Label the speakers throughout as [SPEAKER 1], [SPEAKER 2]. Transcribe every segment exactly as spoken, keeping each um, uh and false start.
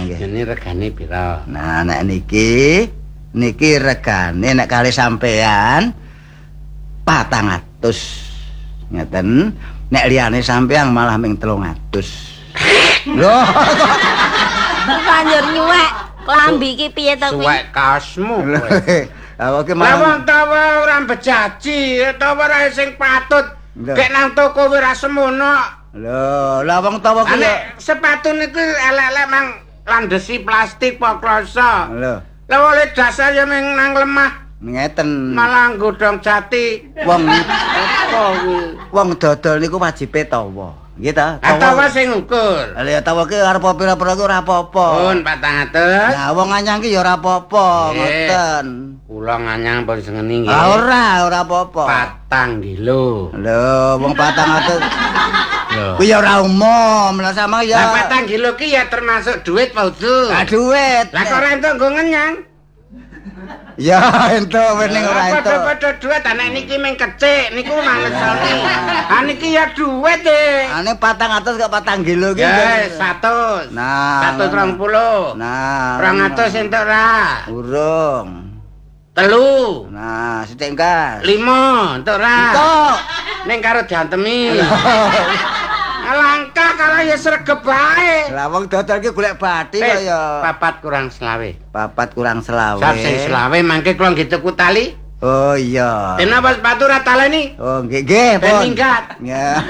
[SPEAKER 1] Ini regane pira?
[SPEAKER 2] Nah, nek niki niki regane nek kali sampean patang atus. Ngeten. Nek liyane sampean malah ming telung atus. Loh,
[SPEAKER 3] banjur nyuwek klambi iki piye to kuwi?
[SPEAKER 1] Suwek kaosmu kowe.
[SPEAKER 2] Apa ki
[SPEAKER 1] Lah wong tawa ora bejaji, tawa ora sing patut. Kek nang toko wis ra semono.
[SPEAKER 2] Lho, lah wong tawa ki
[SPEAKER 1] Nek sepatu niku elek-elek mang landesi plastik kok kloso.
[SPEAKER 2] lho,
[SPEAKER 1] Lah oleh dasar ya ming nang lemah
[SPEAKER 2] ngeten.
[SPEAKER 1] malah godhong jati.
[SPEAKER 2] Wong
[SPEAKER 1] Apa kuwi?
[SPEAKER 2] wong dodol niku wajibe tawa. Nggih ta?
[SPEAKER 1] Tawa sing ukur.
[SPEAKER 2] Lah ya tawa ki arep pira-pira ki ora apa-apa.
[SPEAKER 1] Pun patang atus.
[SPEAKER 2] Nah, wong anyang ki ya ora apa-apa,
[SPEAKER 1] Eh.
[SPEAKER 2] ngoten.
[SPEAKER 1] Kula nganyang pun sengeni nggih.
[SPEAKER 2] Ah ora, ora apa-apa.
[SPEAKER 1] Patang kilo.
[SPEAKER 2] Lho, wong patang atus.
[SPEAKER 1] Lho.
[SPEAKER 2] Kuwi ya ora umum, lah sama ya.
[SPEAKER 1] Lah patang kilo ki ya termasuk duit Pak Udu.
[SPEAKER 2] Ah duit.
[SPEAKER 1] Lah kok ora entuk nggo ngenyang?
[SPEAKER 2] Ya entuk wening ora entuk.
[SPEAKER 1] Padha-padha duit anak niki ming kecik niku mangesoni. Ah niki ya duit e.
[SPEAKER 2] Ane patang atus kok patang kilo ki.
[SPEAKER 1] Ya seratus.
[SPEAKER 2] Nah.
[SPEAKER 1] seratus rong puluh.
[SPEAKER 2] Nah.
[SPEAKER 1] Rong atus entuk ra.
[SPEAKER 2] Urung.
[SPEAKER 1] Telu.
[SPEAKER 2] Nah, sithik kas.
[SPEAKER 1] Lima entuk ra.
[SPEAKER 2] Entuk.
[SPEAKER 1] Ning karo diantemi. Langkah kalau ya sregep bae.
[SPEAKER 2] Lah wong dodol ki golek bathi kok
[SPEAKER 1] Eh,
[SPEAKER 2] ya.
[SPEAKER 1] papat kurang selawe.
[SPEAKER 2] Papat kurang selawe.
[SPEAKER 1] Sak sing selawe mangke kula nggih tuku tali.
[SPEAKER 2] Oh iya.
[SPEAKER 1] Kenapa sepatu ra taleni?
[SPEAKER 2] Oh nggih nggih,
[SPEAKER 1] Ben
[SPEAKER 2] Pun.
[SPEAKER 1] minggat.
[SPEAKER 2] Ya.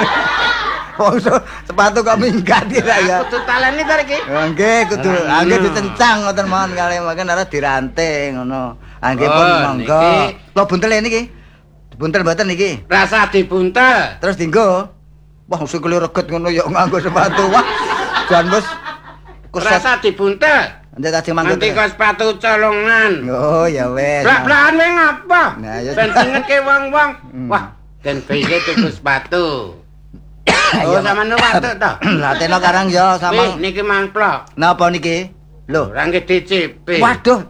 [SPEAKER 2] Oh, so- sepatu kok minggat iki ra ya.
[SPEAKER 1] Kudu taleni ta iki?
[SPEAKER 2] Oh, nggih kudu
[SPEAKER 1] Ah,
[SPEAKER 2] nggih
[SPEAKER 1] ngono.
[SPEAKER 2] ditencang ngoten mawon kali mangke ora diranting ngono. Ah nggih
[SPEAKER 1] Oh,
[SPEAKER 2] pun monggo.
[SPEAKER 1] niki.
[SPEAKER 2] Lho buntel niki. Buntel mboten niki.
[SPEAKER 1] Rasa dibuntel.
[SPEAKER 2] Terus dinggo. Wah, sikile reget ngono ya nganggo sepatu. Wah, jan wis kuset.
[SPEAKER 1] Rasa dibuntel.
[SPEAKER 2] Nanti tadi mangke.
[SPEAKER 1] Nanti kok sepatu colongan.
[SPEAKER 2] Oh, ya wes.
[SPEAKER 1] Blak-blakan wae ngapa?
[SPEAKER 2] Nah, ya-
[SPEAKER 1] Ben dingeke wong-wong.
[SPEAKER 2] Hmm.
[SPEAKER 1] Wah, den pike tuku sepatu. Oh,
[SPEAKER 2] Ya,
[SPEAKER 1] sama nu waktu to.
[SPEAKER 2] Lateno karang ya
[SPEAKER 1] Wih,
[SPEAKER 2] sama.
[SPEAKER 1] niki mangplok.
[SPEAKER 2] Napa niki? Lho,
[SPEAKER 1] Ora nggih dicipi.
[SPEAKER 2] waduh.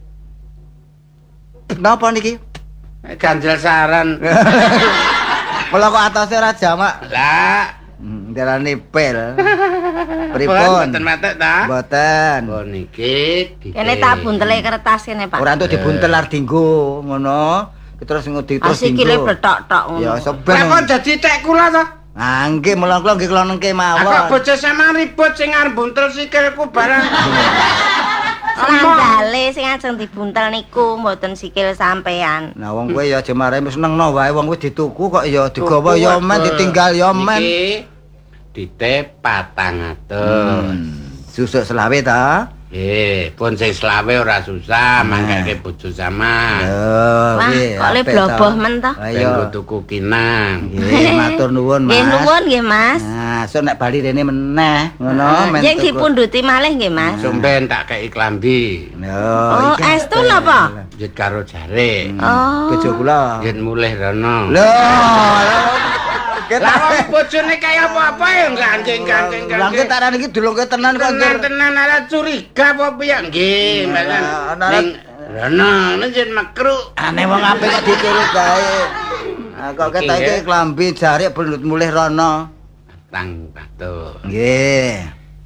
[SPEAKER 2] Napa niki?
[SPEAKER 1] Ganjel saran.
[SPEAKER 2] Kula kok atase ora jamak.
[SPEAKER 1] Lah,
[SPEAKER 2] Hmm, darane pel.
[SPEAKER 1] pripun?
[SPEAKER 2] Pripun?
[SPEAKER 1] Mboten matek ta?
[SPEAKER 2] Mboten.
[SPEAKER 1] Oh niki dike.
[SPEAKER 3] Kene tak buntele kertas kene, Pak.
[SPEAKER 2] Ora entuk dibuntel ar dinggo, ngono. Terus ngudi
[SPEAKER 3] Ah,
[SPEAKER 2] terus
[SPEAKER 3] sikile
[SPEAKER 2] dinggo.
[SPEAKER 3] betok-tok ngono.
[SPEAKER 2] Ya
[SPEAKER 1] Lah
[SPEAKER 2] seben.
[SPEAKER 1] kok dadi tek kula to?
[SPEAKER 2] Ah, nggih mulang kula nggih kula nengke
[SPEAKER 1] Aku
[SPEAKER 2] mawon.
[SPEAKER 1] bojo sama ribut sing arep buntel sikilku barang.
[SPEAKER 3] Sandale sing ajeng dibuntel niku mboten sikil sampean.
[SPEAKER 2] Nah wong kowe ya aja marahi wis nengno wae wong wis dituku kok ya digawa ya men ditinggal ya men.
[SPEAKER 1] Niki dite patang
[SPEAKER 2] Hmm.
[SPEAKER 1] atus.
[SPEAKER 2] Susuk selawe ta?
[SPEAKER 1] Eh, pun sing selawe ora susah, mangkake bojo sama.
[SPEAKER 2] Lho,
[SPEAKER 3] Wah,
[SPEAKER 2] nggih,
[SPEAKER 3] kok le
[SPEAKER 2] apik
[SPEAKER 3] bloboh
[SPEAKER 2] ta.
[SPEAKER 3] men ta?
[SPEAKER 2] Ayo.
[SPEAKER 1] Ben tuku kinang.
[SPEAKER 2] Nggih, matur nuwun, Mas.
[SPEAKER 3] Nggih nuwun nggih, Mas.
[SPEAKER 2] Nah, so nek bali rene meneh, ngono
[SPEAKER 3] Ah,
[SPEAKER 2] men.
[SPEAKER 3] Yang
[SPEAKER 2] tuku.
[SPEAKER 3] dipunduti malih nggih, Mas.
[SPEAKER 1] Sumben tak kei klambi.
[SPEAKER 2] Lho,
[SPEAKER 3] Oh,
[SPEAKER 2] iki
[SPEAKER 3] estu
[SPEAKER 2] apik.
[SPEAKER 3] napa?
[SPEAKER 1] Njit karo jare.
[SPEAKER 3] Oh.
[SPEAKER 2] Bojo kula.
[SPEAKER 1] Njit mulih rono.
[SPEAKER 2] Lho, kita
[SPEAKER 1] Lah wong bojone kaya apa-apa ya gangking-gangking.
[SPEAKER 2] Langke taran iki dulungke tenan kok. Nggih.
[SPEAKER 1] Tenan-tenan ala curiga apa piye? Nggih, mboten.
[SPEAKER 2] Nah, nah,
[SPEAKER 1] Ning rono njit mekruk.
[SPEAKER 2] Aneh wong apik kok dicurug gawe. Ah, kok
[SPEAKER 1] Iki,
[SPEAKER 2] ketok iki
[SPEAKER 1] nggih.
[SPEAKER 2] klambi jarik bundut mulih rono.
[SPEAKER 1] Tang batu.
[SPEAKER 2] Nggih.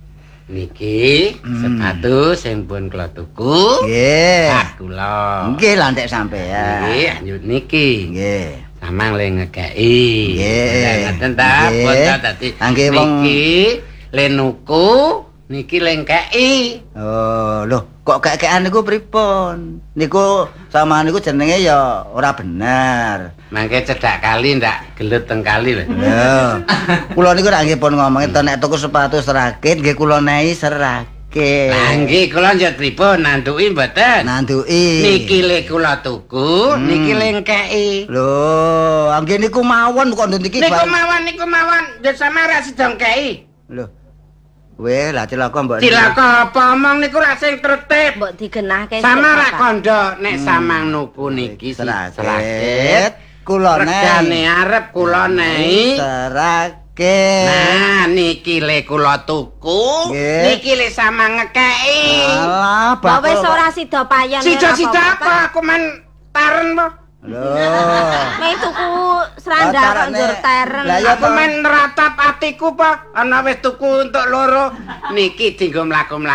[SPEAKER 1] Niki sepatu sing pun kula tuku.
[SPEAKER 2] Nggih.
[SPEAKER 1] Ah, kula.
[SPEAKER 2] Nggih lantek sampean.
[SPEAKER 1] Nggih, lanjut niki.
[SPEAKER 2] Nggih.
[SPEAKER 1] Samang le ngekei.
[SPEAKER 2] Nggih.
[SPEAKER 1] Ngoten ta,
[SPEAKER 2] Nggih.
[SPEAKER 1] pun ta dadi.
[SPEAKER 2] Ah, nggih, wong-
[SPEAKER 1] Niki le nuku, niki le ngekei.
[SPEAKER 2] Oh, lho, kok kek-kekan niku pripun? Niku sama niku jenenge ya ora bener.
[SPEAKER 1] Mangke cedak kali ndak gelut teng kali lho.
[SPEAKER 2] Lho. Kula niku rak nggih pun ngomongin to nek tuku sepatu serakit nggih kula nehi serakit.
[SPEAKER 1] Lah nggih kula njot pripun nanduki mboten?
[SPEAKER 2] Nanduki.
[SPEAKER 1] Niki le kula tuku,
[SPEAKER 2] Hmm.
[SPEAKER 1] niki le ngekei.
[SPEAKER 2] Lho, nggih niku mawon kok ndut iki.
[SPEAKER 1] Niku
[SPEAKER 2] Bang.
[SPEAKER 1] mawon niku mawon, njot sama ra sida ngekei.
[SPEAKER 2] Lho. Weh, lah cilaka mbok.
[SPEAKER 1] Cilaka apa omong niku ra sing tertib.
[SPEAKER 3] Mbok digenahke
[SPEAKER 1] Sama
[SPEAKER 3] sik,
[SPEAKER 1] ra
[SPEAKER 3] Pak.
[SPEAKER 1] kondo nek samang nuku niki si
[SPEAKER 2] serakit.
[SPEAKER 1] serakit.
[SPEAKER 2] Kula
[SPEAKER 1] Regane
[SPEAKER 2] nehi.
[SPEAKER 1] arep kula nehi.
[SPEAKER 2] Serakit.
[SPEAKER 1] Nah, niki le kula tuku,
[SPEAKER 2] Nggih.
[SPEAKER 1] niki le sama ngekei.
[SPEAKER 2] Alah,
[SPEAKER 3] Mbok wis
[SPEAKER 2] bakul.
[SPEAKER 3] ora sida payon.
[SPEAKER 1] Sida-sida apa aku men taren po.
[SPEAKER 2] Lho.
[SPEAKER 3] Mek tuku srandal kok
[SPEAKER 2] Tarane.
[SPEAKER 3] njur teren.
[SPEAKER 2] Lah ya
[SPEAKER 1] Aku men neratap atiku po. Ana wis tuku untuk loro. Niki dienggo mlaku